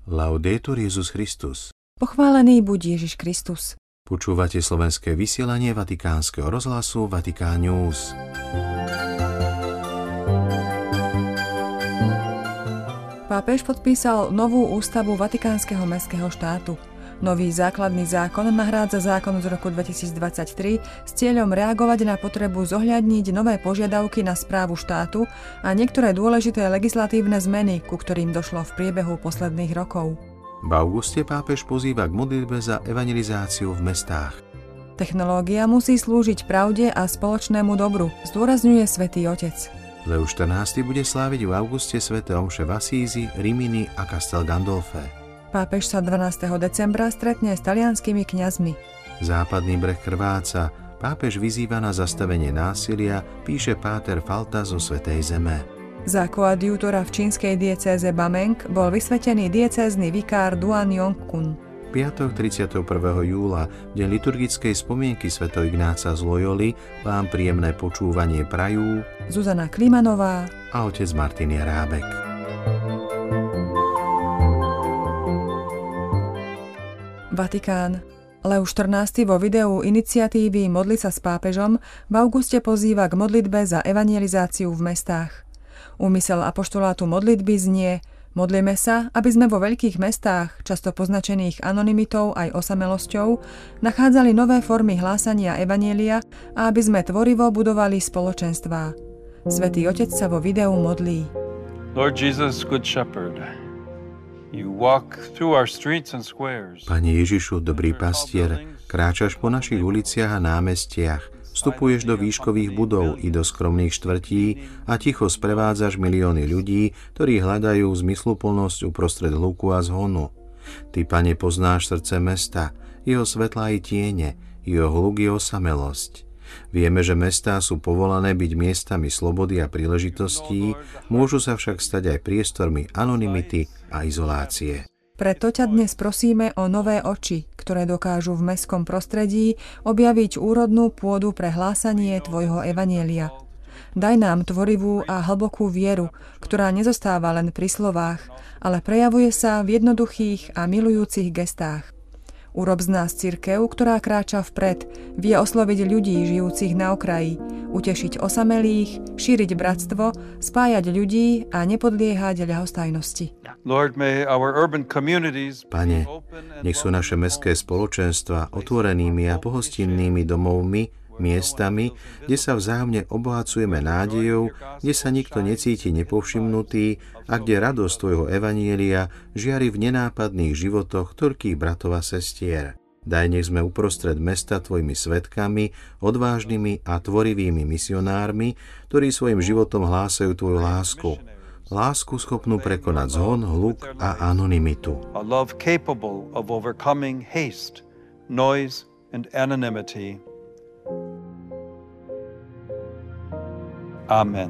Laudetur Jesus Christus. Pochválený buď Ježiš Kristus. Počúvate slovenské vysielanie Vatikánskeho rozhlasu Vatikán News. Pápež podpísal novú ústavu Vatikánskeho mestského štátu. Nový základný zákon nahrádza zákon z roku 2023 s cieľom reagovať na potrebu zohľadniť nové požiadavky na správu štátu a niektoré dôležité legislatívne zmeny, ku ktorým došlo v priebehu posledných rokov. V auguste pápež pozýva k modlitbe za evangelizáciu v mestách. Technológia musí slúžiť pravde a spoločnému dobru, zdôrazňuje Svätý Otec. Leo XIV bude sláviť v auguste sväté omše v Asízi, Rimini a Castel Gandolfe. Pápež sa 12. decembra stretne s talianskymi kňazmi. Západný breh krváca, pápež vyzýva na zastavenie násilia, píše páter Falta zo Svätej Zeme. Za koadjútora v čínskej diecéze Bameng bol vysvetený diecézny vikár Duan Yongkun. Piatok 31. júla, deň liturgickej spomienky sv. Ignáca z Loyoli, vám príjemné počúvanie prajú Zuzana Klimanová a otec Martin Jarábek. Vatikán. Leo XIV vo videu iniciatívy Modliť sa s pápežom v auguste pozýva k modlitbe za evangelizáciu v mestách. Úmysel apoštolátu modlitby znie: modlíme sa, aby sme vo veľkých mestách, často poznačených anonymitou aj osamelosťou, nachádzali nové formy hlásania evanjelia a aby sme tvorivo budovali spoločenstvá. Svätý Otec sa vo videu modlí. Lord Jesus, good shepherd, you walk through our streets and squares. Pane Ježišu, dobrý pastier, kráčaš po našich uliciach a námestiach, vstupuješ do výškových budov i do skromných štvrtí a ticho sprevádzaš milióny ľudí, ktorí hľadajú zmysluplnosť uprostred hluku a zhonu. Ty, Pane, poznáš srdce mesta, jeho svetlá i tiene, jeho hluk i osamelosť. Vieme, že mestá sú povolané byť miestami slobody a príležitostí, môžu sa však stať aj priestormi anonymity a izolácie. Preto ťa dnes prosíme o nové oči, ktoré dokážu v mestskom prostredí objaviť úrodnú pôdu pre hlásanie tvojho evanjelia. Daj nám tvorivú a hlbokú vieru, ktorá nezostáva len pri slovách, ale prejavuje sa v jednoduchých a milujúcich gestách. Urob z nás cirkev, ktorá kráča vpred, vie osloviť ľudí žijúcich na okraji, utešiť osamelých, šíriť bratstvo, spájať ľudí a nepodliehať ľahostajnosti. Pane, nech sú naše mestské spoločenstva otvorenými a pohostinnými domovmi, miestami, kde sa vzájomne obohacujeme nádejou, kde sa nikto necíti nepovšimnutý a kde radosť tvojho evanjelia žiari v nenápadných životoch toľkých bratov a sestier. Daj, nech sme uprostred mesta tvojimi svedkami, odvážnymi a tvorivými misionármi, ktorí svojim životom hlásajú tvoju lásku. Lásku schopnú prekonať zhon, hluk a anonymitu. A love capable of overcoming haste, noise and anonymity. Amen.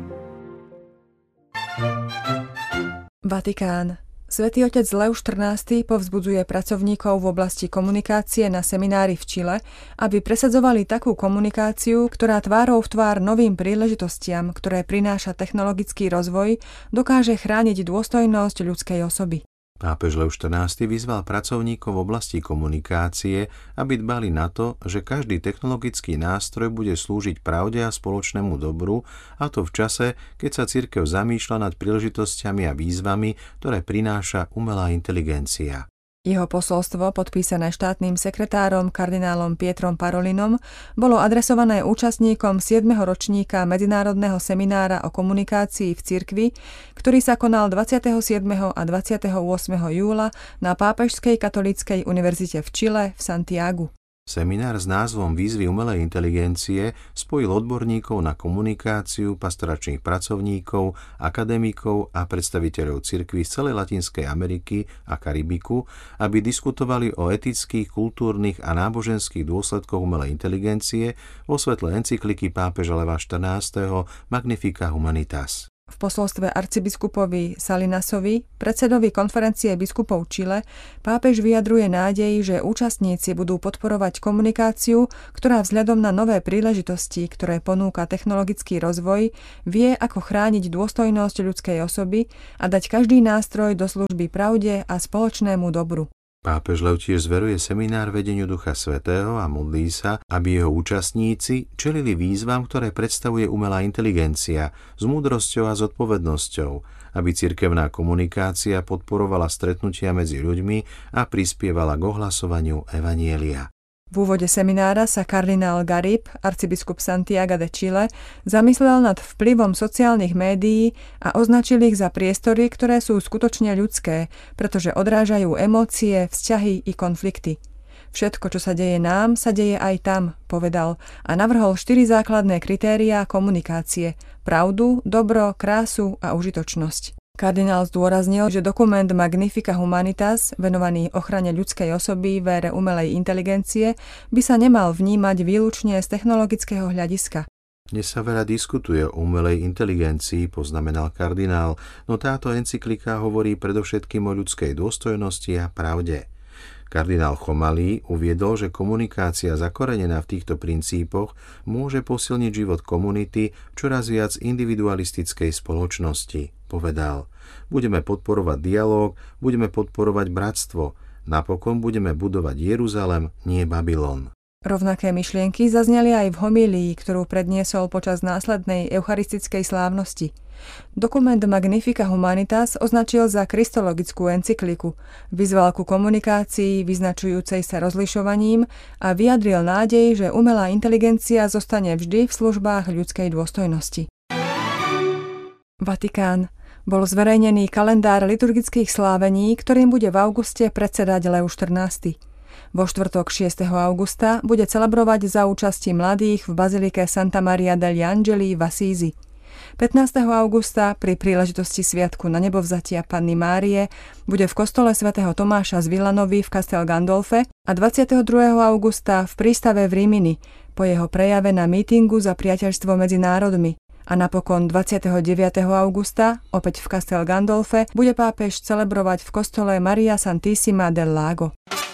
Vatikán. Svätý Otec Leo XIV povzbudzuje pracovníkov v oblasti komunikácie na seminári v Čile, aby presadzovali takú komunikáciu, ktorá tvárou v tvár novým príležitostiam, ktoré prináša technologický rozvoj, dokáže chrániť dôstojnosť ľudskej osoby. Pápež Leo XIV vyzval pracovníkov v oblasti komunikácie, aby dbali na to, že každý technologický nástroj bude slúžiť pravde a spoločnému dobru, a to v čase, keď sa cirkev zamýšľa nad príležitosťami a výzvami, ktoré prináša umelá inteligencia. Jeho posolstvo, podpísané štátnym sekretárom kardinálom Pietrom Parolinom, bolo adresované účastníkom 7. ročníka Medzinárodného seminára o komunikácii v cirkvi, ktorý sa konal 27. a 28. júla na Pápežskej katolíckej univerzite v Čile v Santiagu. Seminár s názvom Výzvy umelej inteligencie spojil odborníkov na komunikáciu, pastoračných pracovníkov, akademikov a predstaviteľov cirkví z celej Latinskej Ameriky a Karibiku, aby diskutovali o etických, kultúrnych a náboženských dôsledkoch umelej inteligencie vo svetle encykliky pápeža Leva XIV Magnificat Humanitas. V posolstve arcibiskupovi Salinasovi, predsedovi konferencie biskupov Čile, pápež vyjadruje nádej, že účastníci budú podporovať komunikáciu, ktorá vzhľadom na nové príležitosti, ktoré ponúka technologický rozvoj, vie, ako chrániť dôstojnosť ľudskej osoby a dať každý nástroj do služby pravde a spoločnému dobru. Pápež Lev tiež zveruje seminár vedeniu Ducha Svätého a modlí sa, aby jeho účastníci čelili výzvam, ktoré predstavuje umelá inteligencia, s múdrosťou a zodpovednosťou, aby cirkevná komunikácia podporovala stretnutia medzi ľuďmi a prispievala k ohlasovaniu evanjelia. V úvode seminára sa kardinál Garib, arcibiskup Santiago de Chile, zamyslel nad vplyvom sociálnych médií a označil ich za priestory, ktoré sú skutočne ľudské, pretože odrážajú emócie, vzťahy i konflikty. Všetko, čo sa deje nám, sa deje aj tam, povedal a navrhol 4 základné kritériá komunikácie: pravdu, dobro, krásu a užitočnosť. Kardinál zdôraznil, že dokument Magnifica Humanitas, venovaný ochrane ľudskej osoby v ére umelej inteligencie, by sa nemal vnímať výlučne z technologického hľadiska. Dnes sa veľa diskutuje o umelej inteligencii, poznamenal kardinál, no táto encyklika hovorí predovšetkým o ľudskej dôstojnosti a pravde. Kardinál Chomalí uviedol, že komunikácia zakorenená v týchto princípoch môže posilniť život komunity v čoraz viac individualistickej spoločnosti. Povedal, budeme podporovať dialóg, budeme podporovať bratstvo, napokon budeme budovať Jeruzalem, nie Babylon. Rovnaké myšlienky zazneli aj v homílii, ktorú predniesol počas následnej eucharistickej slávnosti. Dokument Magnifica Humanitas označil za kristologickú encykliku, vyzval ku komunikácii vyznačujúcej sa rozlišovaním a vyjadril nádej, že umelá inteligencia zostane vždy v službách ľudskej dôstojnosti. Vatikán. Bol zverejnený kalendár liturgických slávení, ktorým bude v auguste predsedať Lev XIV. Vo štvrtok 6. augusta bude celebrovať za účasti mladých v bazilike Santa Maria degli Angeli v Assisi. 15. augusta pri príležitosti sviatku na nebovzatia Panny Márie bude v kostole svätého Tomáša z Villanovi v Castel Gandolfe a 22. augusta v prístave v Rimini po jeho prejave na mítingu za priateľstvo medzi národmi. A napokon 29. augusta, opäť v Castel Gandolfe, bude pápež celebrovať v kostole Maria Santissima del Lago.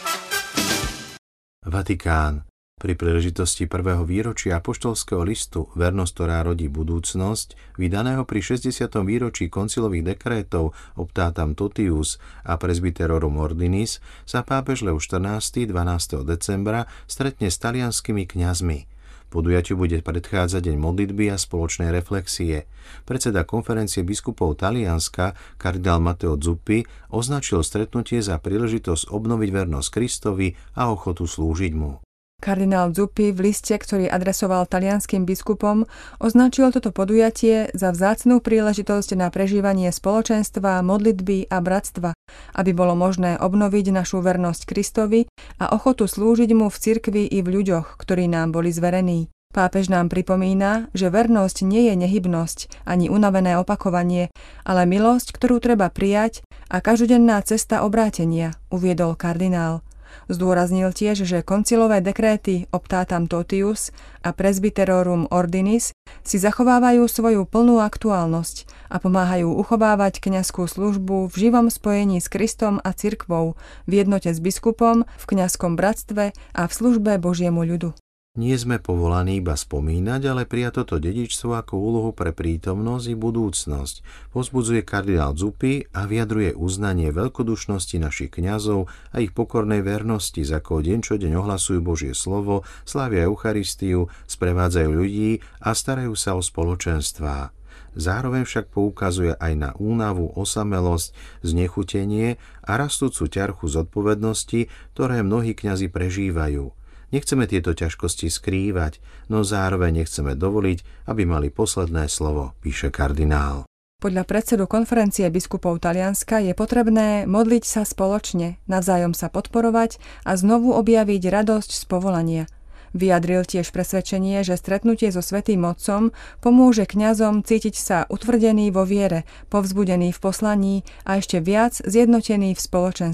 Vatikán. Pri príležitosti prvého výročia apoštolského listu Vernosť, ktorá rodí budúcnosť, vydaného pri 60. výročí koncilových dekrétov Optatam Totius a Presbyterorum Ordinis, sa pápež Lev XIV. 12. decembra stretne s talianskými kňazmi. Podujatiu bude predchádzať deň modlitby a spoločnej reflexie. Predseda konferencie biskupov Talianska, kardinál Matteo Zuppi, označil stretnutie za príležitosť obnoviť vernosť Kristovi a ochotu slúžiť mu. Kardinál Zuppi v liste, ktorý adresoval talianskym biskupom, označil toto podujatie za vzácnu príležitosť na prežívanie spoločenstva, modlitby a bratstva, aby bolo možné obnoviť našu vernosť Kristovi a ochotu slúžiť mu v cirkvi i v ľuďoch, ktorí nám boli zverení. Pápež nám pripomína, že vernosť nie je nehybnosť ani unavené opakovanie, ale milosť, ktorú treba prijať a každodenná cesta obrátenia, uviedol kardinál. Zdôraznil tiež, že koncilové dekréty Optatam Totius a Presbyterorum Ordinis si zachovávajú svoju plnú aktuálnosť a pomáhajú uchovávať kňazskú službu v živom spojení s Kristom a cirkvou, v jednote s biskupom, v kňazskom bratstve a v službe Božiemu ľudu. Nie sme povolaní iba spomínať, ale prijať toto dedičstvo ako úlohu pre prítomnosť i budúcnosť, povzbudzuje kardinál Zuppi a vyjadruje uznanie veľkodušnosti našich kňazov a ich pokornej vernosti, za ako deň čo deň ohlasujú Božie slovo, slávia Eucharistiu, sprevádzajú ľudí a starajú sa o spoločenstvá. Zároveň však poukazuje aj na únavu, osamelosť, znechutenie a rastúcu ťarchu zodpovednosti, ktoré mnohí kňazi prežívajú. Nechceme tieto ťažkosti skrývať, no zároveň nechceme dovoliť, aby mali posledné slovo, píše kardinál. Podľa predsedu konferencie biskupov Talianska je potrebné modliť sa spoločne, navzájom sa podporovať a znovu objaviť radosť z povolania. Vyjadril tiež presvedčenie, že stretnutie so Svätým Otcom pomôže kňazom cítiť sa utvrdení vo viere, povzbudení v poslaní a ešte viac zjednotení v spoločenstve.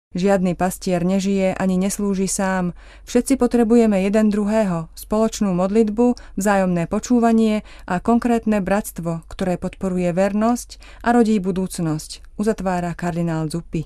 Žiadny pastier nežije ani neslúži sám. Všetci potrebujeme jeden druhého, spoločnú modlitbu, vzájomné počúvanie a konkrétne bratstvo, ktoré podporuje vernosť a rodí budúcnosť, uzatvára kardinál Zuppi.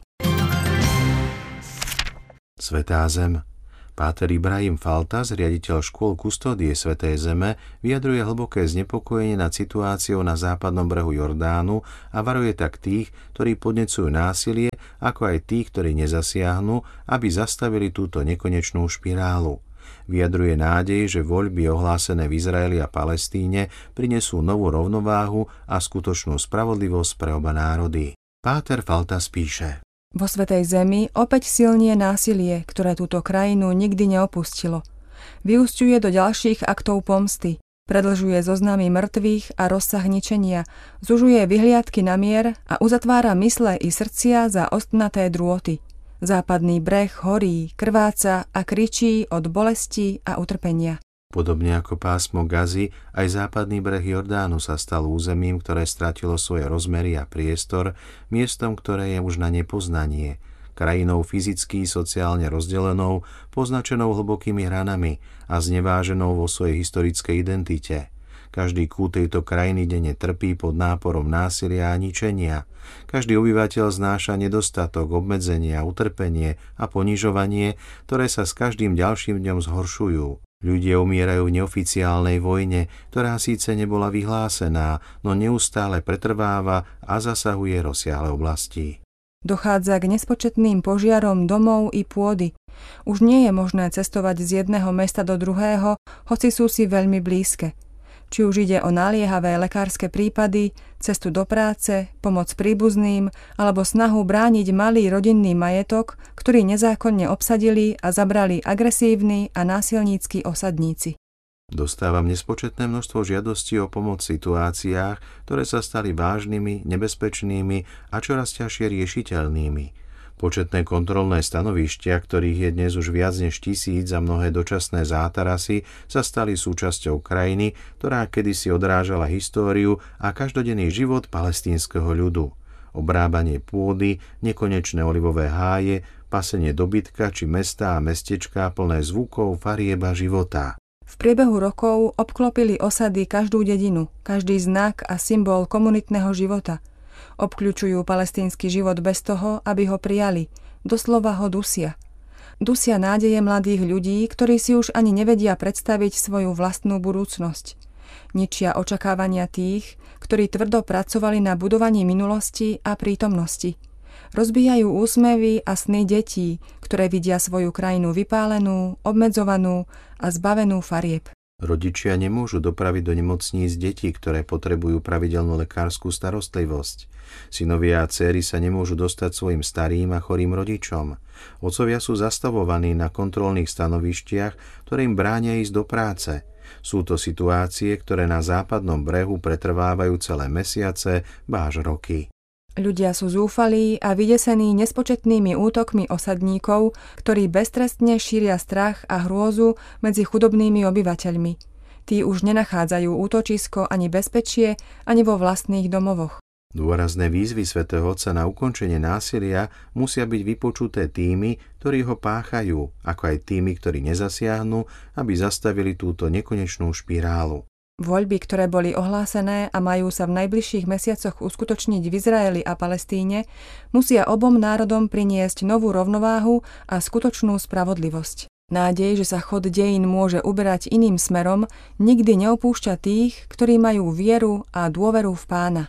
Svätá zem. Páter Ibrahim Faltas, riaditeľ škôl kustódie Svätej zeme, vyjadruje hlboké znepokojenie nad situáciou na západnom brehu Jordánu a varuje tak tých, ktorí podnecujú násilie, ako aj tých, ktorí nezasiahnu, aby zastavili túto nekonečnú špirálu. Vyjadruje nádej, že voľby ohlásené v Izraeli a Palestíne prinesú novú rovnováhu a skutočnú spravodlivosť pre oba národy. Páter Faltas píše: Vo Svätej zemi opäť silnie násilie, ktoré túto krajinu nikdy neopustilo. Vyúsťuje do ďalších aktov pomsty, predlžuje zoznamy mŕtvych a rozsah ničenia, zužuje vyhliadky na mier a uzatvára mysle i srdcia za ostnaté drôty. Západný breh horí, krváca a kričí od bolesti a utrpenia. Podobne ako pásmo Gazy, aj západný breh Jordánu sa stal územím, ktoré stratilo svoje rozmery a priestor, miestom, ktoré je už na nepoznanie, krajinou fyzicky, sociálne rozdelenou, poznačenou hlbokými ranami a zneváženou vo svojej historickej identite. Každý kút tejto krajiny denne trpí pod náporom násilia a ničenia. Každý obyvateľ znáša nedostatok, obmedzenia, utrpenie a ponižovanie, ktoré sa s každým ďalším dňom zhoršujú. Ľudia umierajú v neoficiálnej vojne, ktorá síce nebola vyhlásená, no neustále pretrváva a zasahuje rozsiahle oblasti. Dochádza k nespočetným požiarom domov i pôdy. Už nie je možné cestovať z jedného mesta do druhého, hoci sú si veľmi blízke. Či už ide o naliehavé lekárske prípady, cestu do práce, pomoc príbuzným alebo snahu brániť malý rodinný majetok, ktorý nezákonne obsadili a zabrali agresívni a násilnícki osadníci. Dostávam nespočetné množstvo žiadostí o pomoc v situáciách, ktoré sa stali vážnymi, nebezpečnými a čoraz ťažšie riešiteľnými. Početné kontrolné stanovištia, ktorých je dnes už viac než 1000 a mnohé dočasné zátarasy, sa stali súčasťou krajiny, ktorá kedysi odrážala históriu a každodenný život palestínskeho ľudu. Obrábanie pôdy, nekonečné olivové háje, pasenie dobytka či mestá a mestečká plné zvukov, farieb a života. V priebehu rokov obklopili osady každú dedinu, každý znak a symbol komunitného života. Obkľučujú palestínsky život bez toho, aby ho prijali. Doslova ho dusia. Dusia nádeje mladých ľudí, ktorí si už ani nevedia predstaviť svoju vlastnú budúcnosť. Ničia očakávania tých, ktorí tvrdo pracovali na budovaní minulosti a prítomnosti. Rozbíjajú úsmevy a sny detí, ktoré vidia svoju krajinu vypálenú, obmedzovanú a zbavenú farieb. Rodičia nemôžu dopraviť do nemocníc detí, ktoré potrebujú pravidelnú lekárskú starostlivosť. Synovia a dcéry sa nemôžu dostať svojim starým a chorým rodičom. Otcovia sú zastavovaní na kontrolných stanovištiach, ktoré im bránia ísť do práce. Sú to situácie, ktoré na západnom brehu pretrvávajú celé mesiace, ba až roky. Ľudia sú zúfalí a vydesení nespočetnými útokmi osadníkov, ktorí beztrestne šíria strach a hrôzu medzi chudobnými obyvateľmi. Tí už nenachádzajú útočisko ani bezpečie, ani vo vlastných domovoch. Dôrazné výzvy svätého Otca na ukončenie násilia musia byť vypočuté tými, ktorí ho páchajú, ako aj tými, ktorí nezasiahnu, aby zastavili túto nekonečnú špirálu. Voľby, ktoré boli ohlásené a majú sa v najbližších mesiacoch uskutočniť v Izraeli a Palestíne, musia obom národom priniesť novú rovnováhu a skutočnú spravodlivosť. Nádej, že sa chod dejín môže uberať iným smerom, nikdy neopúšťa tých, ktorí majú vieru a dôveru v Pána.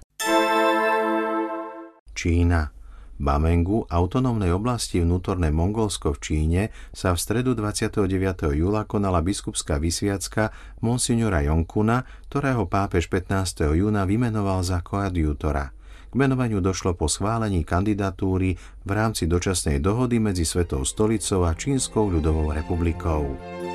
Čína. V Bamengu, autonómnej oblasti vnútorné Mongolsko v Číne, sa v stredu 29. júla konala biskupská vysviacka monsignora Jonkuna, ktorého pápež 15. júna vymenoval za koadjútora. K menovaniu došlo po schválení kandidatúry v rámci dočasnej dohody medzi Svetou stolicou a Čínskou ľudovou republikou.